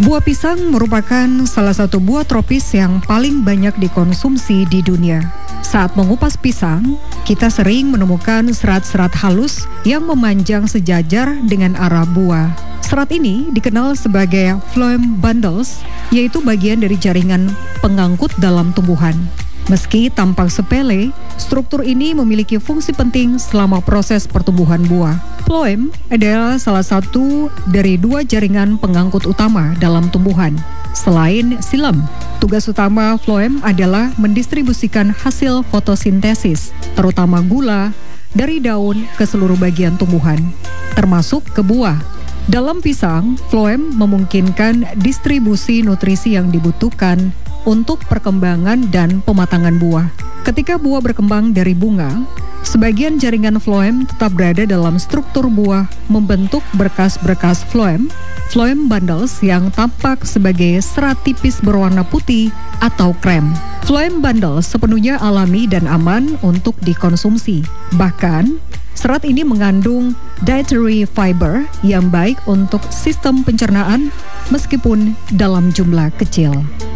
Buah pisang merupakan salah satu buah tropis yang paling banyak dikonsumsi di dunia. Saat mengupas pisang, kita sering menemukan serat-serat halus yang memanjang sejajar dengan arah buah. Serat ini dikenal sebagai phloem bundles, yaitu bagian dari jaringan pengangkut dalam tumbuhan. Meski tampak sepele, struktur ini memiliki fungsi penting selama proses pertumbuhan buah. Phloem adalah salah satu dari dua jaringan pengangkut utama dalam tumbuhan. Selain xilem, tugas utama phloem adalah mendistribusikan hasil fotosintesis, terutama gula, dari daun ke seluruh bagian tumbuhan, termasuk ke buah. Dalam pisang, phloem memungkinkan distribusi nutrisi yang dibutuhkan untuk perkembangan dan pematangan buah. Ketika buah berkembang dari bunga, sebagian jaringan phloem tetap berada dalam struktur buah membentuk berkas-berkas phloem bundles yang tampak sebagai serat tipis berwarna putih atau krem. Phloem bundles sepenuhnya alami dan aman untuk dikonsumsi. Bahkan, serat ini mengandung dietary fiber yang baik untuk sistem pencernaan meskipun dalam jumlah kecil.